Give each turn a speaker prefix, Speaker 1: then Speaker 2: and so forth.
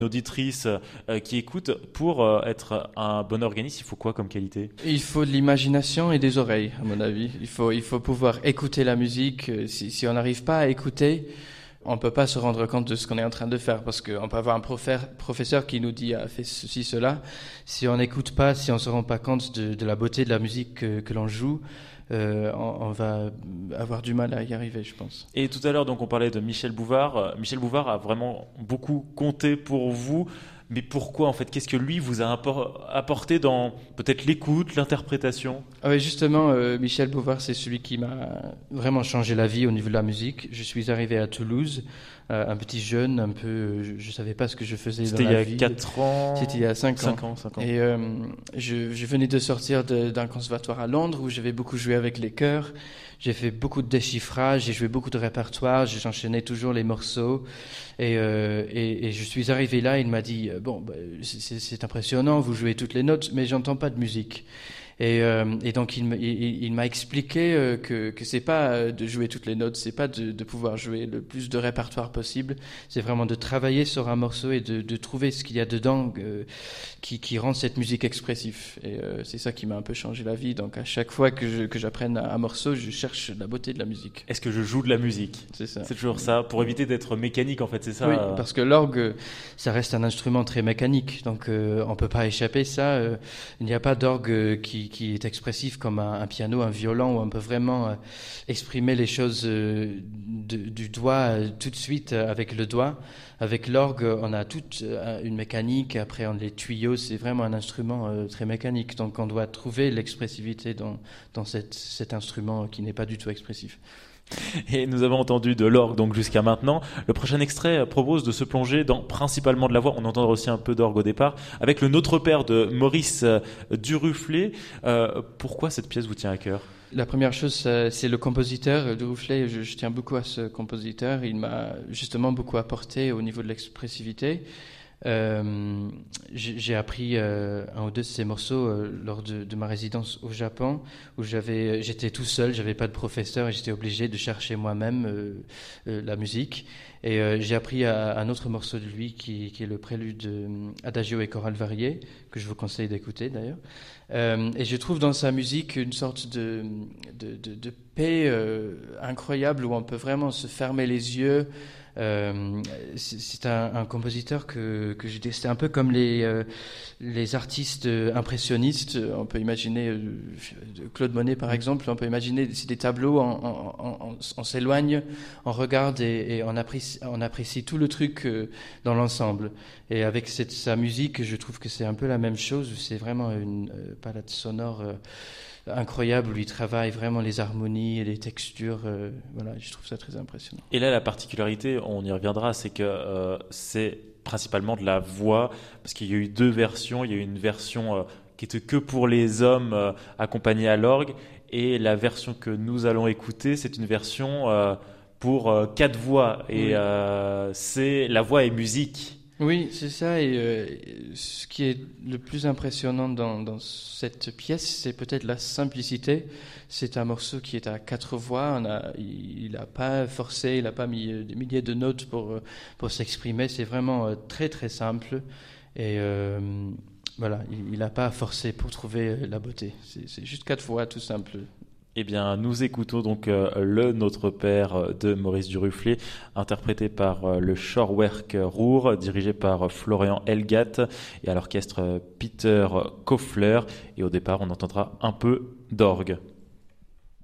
Speaker 1: auditrice qui écoute, pour être un bon organiste, il faut quoi comme qualité?
Speaker 2: Il faut de l'imagination et des oreilles, à mon avis. Il faut pouvoir écouter la musique. Si on n'arrive pas à écouter, on peut pas se rendre compte de ce qu'on est en train de faire, parce qu'on peut avoir un professeur qui nous dit fait ceci, cela. Si on n'écoute pas, si on se rend pas compte de la beauté de la musique que l'on joue, on va avoir du mal à y arriver, je pense.
Speaker 1: Et tout à l'heure, donc, on parlait de Michel Bouvard. Michel Bouvard a vraiment beaucoup compté pour vous. Mais pourquoi, en fait? Qu'est-ce que lui vous a apporté dans peut-être l'écoute, l'interprétation?
Speaker 2: Ah oui, justement, Michel Bouvard, c'est celui qui m'a vraiment changé la vie au niveau de la musique. Je suis arrivé à Toulouse, un petit jeune, un peu, je savais pas ce que je faisais dans la vie.
Speaker 1: C'était il y a 4 ans?
Speaker 2: C'était il y a 5 ans.
Speaker 1: 5 ans.
Speaker 2: Et je venais de sortir d'un conservatoire à Londres où j'avais beaucoup joué avec les chœurs. J'ai fait beaucoup de déchiffrage, j'ai joué beaucoup de répertoire, j'enchaînais toujours les morceaux. Et je suis arrivé là, il m'a dit c'est impressionnant, vous jouez toutes les notes, mais j'entends pas de musique. Et donc il m'a expliqué que c'est pas de jouer toutes les notes, c'est pas de pouvoir jouer le plus de répertoire possible, c'est vraiment de travailler sur un morceau et de trouver ce qu'il y a dedans qui rend cette musique expressive. Et c'est ça qui m'a un peu changé la vie. Donc à chaque fois que j'apprenne un morceau, je cherche la beauté de la musique.
Speaker 1: Est-ce que je joue de la musique?
Speaker 2: C'est ça.
Speaker 1: C'est toujours ça, pour éviter d'être mécanique, en fait, c'est ça?
Speaker 2: Oui, parce que l'orgue, ça reste un instrument très mécanique, donc on peut pas échapper ça. Il n'y a pas d'orgue qui est expressif comme un piano, un violon, où on peut vraiment exprimer les choses du doigt tout de suite avec le doigt. Avec l'orgue, on a toute une mécanique, après on a les tuyaux, c'est vraiment un instrument très mécanique, donc on doit trouver l'expressivité dans cet instrument qui n'est pas du tout expressif.
Speaker 1: Et nous avons entendu de l'orgue donc jusqu'à maintenant. Le prochain extrait propose de se plonger dans principalement de la voix. On entendra aussi un peu d'orgue au départ, avec le Notre Père de Maurice Duruflé. Pourquoi cette pièce vous tient à cœur?
Speaker 2: La première chose, c'est le compositeur Duruflé. Je tiens beaucoup à ce compositeur. Il m'a justement beaucoup apporté au niveau de l'expressivité. J'ai appris un ou deux de ces morceaux lors de ma résidence au Japon, où j'étais tout seul, j'avais pas de professeur et j'étais obligé de chercher moi-même la musique. Et j'ai appris un autre morceau de lui qui est le prélude Adagio et chorale variée, que je vous conseille d'écouter d'ailleurs. Et je trouve dans sa musique une sorte de paix incroyable, où on peut vraiment se fermer les yeux. C'est un compositeur que je dis, c'est un peu comme les artistes impressionnistes. On peut imaginer Claude Monet par exemple, on peut imaginer c'est des tableaux, on s'éloigne, on regarde et on apprécie tout le truc dans l'ensemble. Et avec sa musique, je trouve que c'est un peu la même chose. C'est vraiment une palette sonore incroyable, où il travaille vraiment les harmonies et les textures. Voilà, je trouve ça très impressionnant.
Speaker 1: Et là, la particularité, on y reviendra, c'est que c'est principalement de la voix, parce qu'il y a eu 2 versions. Il y a eu une version qui était que pour les hommes, accompagnée à l'orgue, et la version que nous allons écouter, c'est une version pour 4 voix, et c'est la voix et musique.
Speaker 2: Oui, c'est ça. Et ce qui est le plus impressionnant dans cette pièce, c'est peut-être la simplicité. C'est un morceau qui est à 4 voix. Il n'a pas forcé, il n'a pas mis des milliers de notes pour s'exprimer. C'est vraiment très très simple. Et voilà, il n'a pas forcé pour trouver la beauté. C'est juste 4 voix, tout simple.
Speaker 1: Eh bien, nous écoutons donc le Notre Père de Maurice Duruflé, interprété par le Chorwerk Ruhr, dirigé par Florian Elgat, et à l'orchestre Peter Koffler. Et au départ, on entendra un peu d'orgue.